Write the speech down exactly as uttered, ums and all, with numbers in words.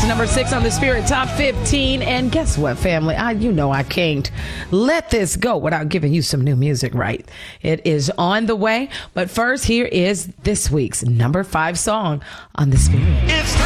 number six on the Spirit Top fifteen. And guess what, family? I, you know I can't let this go without giving you some new music, right? It is on the way. But first, here is this week's number five song on the Spirit. It's